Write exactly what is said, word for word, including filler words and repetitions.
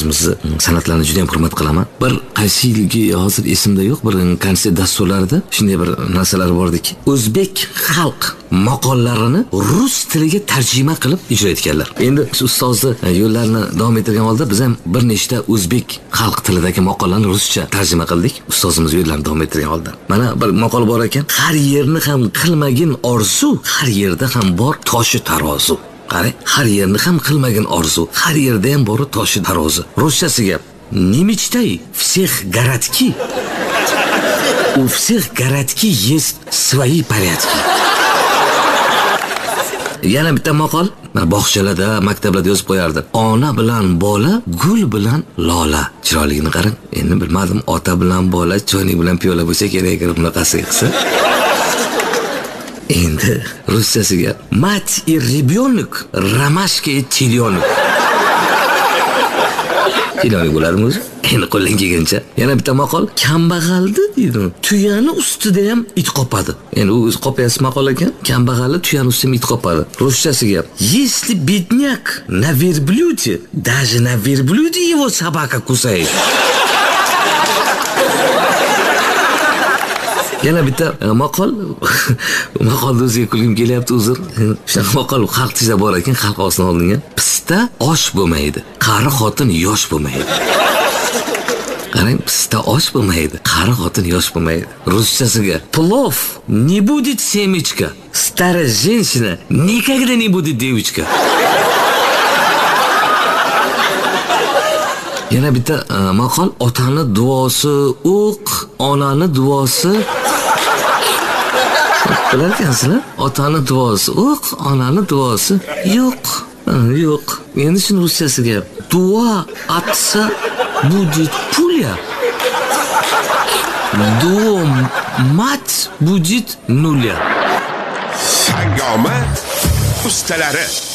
ustozimizni san'atlarini juda ham hurmat qilaman. Bir qaysi yilgi hozir esimda yo'q, bir konsert dasturlarida shunday bir narsalar bordiki, o'zbek xalq maqollalarini rus tiliga tarjima qilib ijro etganlar. Endi ustozni yo'llarini davom ettirgan holda biz ham bir nechta o'zbek xalq tilidagi maqollarni ruscha tarjima qildik. Ustozimiz yo'llarini davom ettirgan holda. Mana bir maqol bor ekan. Har yerni ham qilmagin orzu, har yerda ham bor toshi tarozi. Qarang, har yerni ham qilmagin orzu, har yerda ham bor toshi tarozi. Ruschasiga немечтай всех городки. У всех городки есть свои порядки. Yana bitta maqol bog'chalarda, maktablarda yozib qo'yardi. Ona bilan bola, gul bilan lola. Chiroyligini qarang. Endi bilmadim, ota bilan bola, choynak bilan piyola bo'lsa kerak, bunaqasi qilsa. Endi ruschasiga mать и ребёнок, ромашка и теленок. Telenok bo'ladimi o'zi? Endi qo'ldan kelgancha. Yana bitta maqol, kambag'aldi deydi. Tuyani ustida ham it qopadi. Endi u qopayasi maqol ekan. Kambag'alni tuyani ustida ham it qopadi. Ruschasiga если бедняк на верблюде, даже на верблюде его собака кусает. Yana bitta maqol, maqolni o'ziga kulgim kelyapti, uzr. Shunaqa maqol xalq tizda bor ekan, xalq osini oldinga. Pista osh bo'lmaydi, qari xotin yosh bo'lmaydi. Qarang, pista osh bo'lmaydi, qari xotin yosh bo'lmaydi. Ruschasiga plov не будет семечка, старая женщина никогда не будет девочка. Yana bitta maqol, otani duosi o'q, onani duosi bilar ekansizlar? Otani duosi o'q, onani duosi yo'q. Yo'q. Endi shuni ruschasiga duo atsa будет пуля. Duo mat будет нуля. Hangoma ustalari